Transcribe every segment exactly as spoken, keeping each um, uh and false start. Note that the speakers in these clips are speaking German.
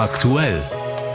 Aktuell.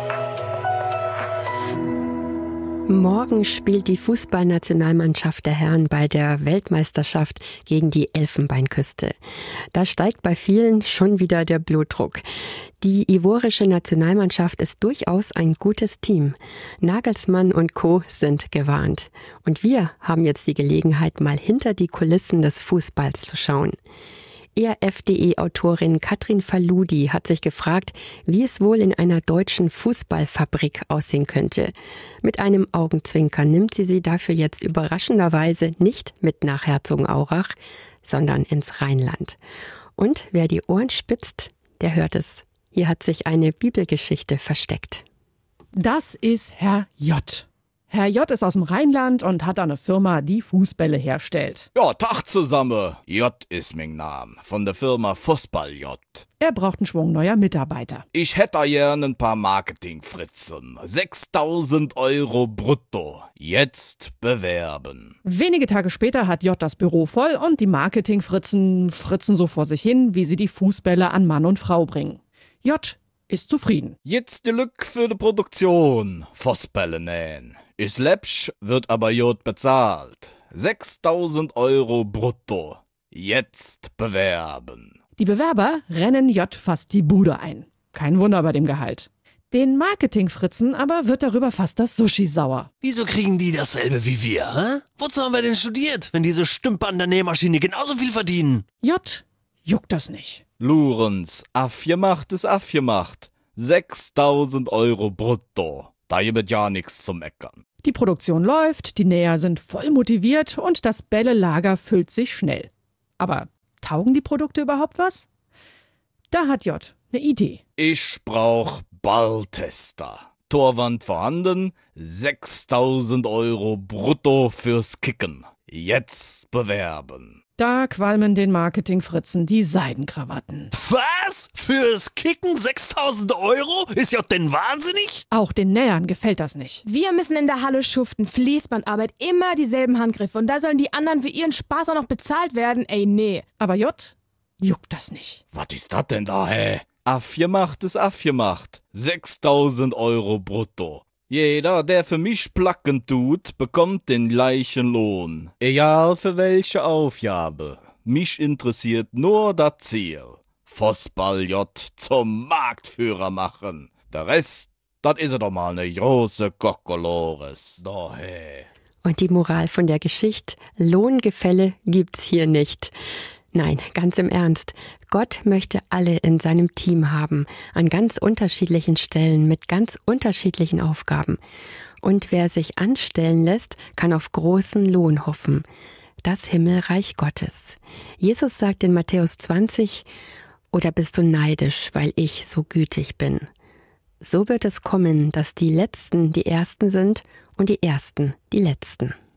Morgen spielt die Fußballnationalmannschaft der Herren bei der Weltmeisterschaft gegen die Elfenbeinküste. Da steigt bei vielen schon wieder der Blutdruck. Die ivorische Nationalmannschaft ist durchaus ein gutes Team. Nagelsmann und Co. sind gewarnt. Und wir haben jetzt die Gelegenheit, mal hinter die Kulissen des Fußballs zu schauen. E R F punkt de-Autorin Katrin Faludi hat sich gefragt, wie es wohl in einer deutschen Fußballfabrik aussehen könnte. Mit einem Augenzwinkern nimmt sie sie dafür jetzt überraschenderweise nicht mit nach Herzogenaurach, sondern ins Rheinland. Und wer die Ohren spitzt, der hört es. Hier hat sich eine Bibelgeschichte versteckt. Das ist Herr J. Herr J. ist aus dem Rheinland und hat eine Firma, die Fußbälle herstellt. Ja, Tag zusammen. J ist mein Name, von der Firma Fußball J. Er braucht einen Schwung neuer Mitarbeiter. Ich hätte gerne ein paar Marketingfritzen. sechstausend Euro brutto. Jetzt bewerben. Wenige Tage später hat J das Büro voll und die Marketingfritzen fritzen so vor sich hin, wie sie die Fußbälle an Mann und Frau bringen. J ist zufrieden. Jetzt die Lücke für die Produktion. Fußbälle nähen. Ist läppsch, wird aber J bezahlt. sechstausend Euro brutto. Jetzt bewerben. Die Bewerber rennen J fast die Bude ein. Kein Wunder bei dem Gehalt. Den Marketingfritzen aber wird darüber fast das Sushi sauer. Wieso kriegen die dasselbe wie wir, hä? Wozu haben wir denn studiert, wenn diese Stümper an der Nähmaschine genauso viel verdienen? J juckt das nicht. Lorenz, affgemacht ist affgemacht. sechstausend Euro brutto. Da gibt ja nichts zum Meckern. Die Produktion läuft, die Näher sind voll motiviert und das Bällelager füllt sich schnell. Aber taugen die Produkte überhaupt was? Da hat J eine Idee. Ich brauch Balltester. Torwand vorhanden, sechstausend Euro brutto fürs Kicken. Jetzt bewerben. Da qualmen den Marketingfritzen die Seidenkrawatten. Was? Fürs Kicken sechstausend Euro? Ist ja denn wahnsinnig? Auch den Nähern gefällt das nicht. Wir müssen in der Halle schuften, Fließbandarbeit, immer dieselben Handgriffe. Und da sollen die anderen für ihren Spaß auch noch bezahlt werden? Ey, nee. Aber J juckt das nicht. Was ist das denn da, hä? Affgemacht ist affgemacht. sechstausend Euro brutto. Jeder, der für mich placken tut, bekommt den gleichen Lohn. Egal für welche Aufgabe. Mich interessiert nur das Ziel. Fußball J zum Marktführer machen. Der Rest, das ist doch mal eine große Kokolores. Da, hey. Und die Moral von der Geschichte: Lohngefälle gibt's hier nicht. Nein, ganz im Ernst. Gott möchte alle in seinem Team haben, an ganz unterschiedlichen Stellen, mit ganz unterschiedlichen Aufgaben. Und wer sich anstellen lässt, kann auf großen Lohn hoffen. Das Himmelreich Gottes. Jesus sagt in Matthäus zwanzig, oder bist du neidisch, weil ich so gütig bin? So wird es kommen, dass die Letzten die Ersten sind und die Ersten die Letzten.